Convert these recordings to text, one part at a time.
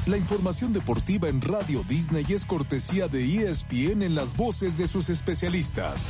La información deportiva en Radio Disney es cortesía de ESPN en las voces de sus especialistas.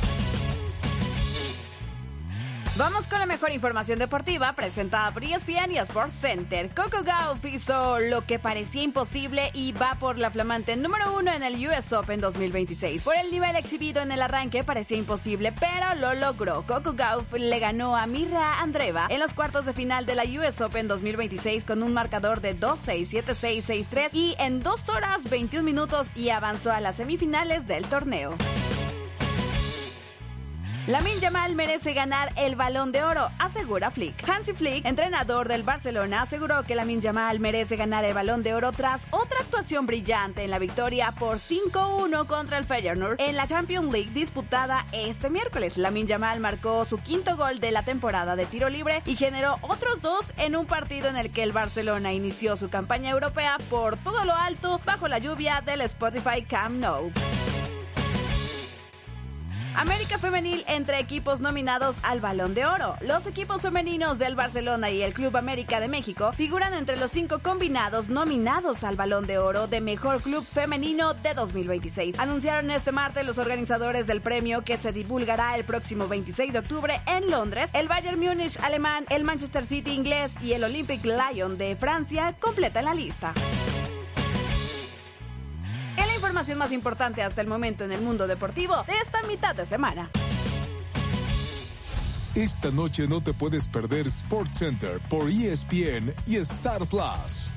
Vamos con la mejor información deportiva presentada por ESPN y Sports Center. Coco Gauff hizo lo que parecía imposible y va por la flamante número 1 en el US Open 2026. Por el nivel exhibido en el arranque parecía imposible, pero lo logró. Coco Gauff le ganó a Mirra Andreeva en los cuartos de final de la US Open 2026 con un marcador de 2-6, 7-6, 6-3 y en 2 horas 21 minutos y avanzó a las semifinales del torneo. Lamine Yamal merece ganar el Balón de Oro, asegura Flick. Hansi Flick, entrenador del Barcelona, aseguró que Lamine Yamal merece ganar el Balón de Oro tras otra actuación brillante en la victoria por 5-1 contra el Feyenoord en la Champions League disputada este miércoles. Lamine Yamal marcó su 5º gol de la temporada de tiro libre y generó otros 2 en un partido en el que el Barcelona inició su campaña europea por todo lo alto bajo la lluvia del Spotify Camp Nou. América Femenil entre equipos nominados al Balón de Oro. Los equipos femeninos del Barcelona y el Club América de México figuran entre los 5 combinados nominados al Balón de Oro de Mejor Club Femenino de 2026. Anunciaron este martes los organizadores del premio que se divulgará el próximo 26 de octubre en Londres. El Bayern Múnich alemán, el Manchester City inglés y el Olympique Lyon de Francia completan la lista. Información más importante hasta el momento en el mundo deportivo de esta mitad de semana. Esta noche no te puedes perder SportsCenter por ESPN y Star Plus.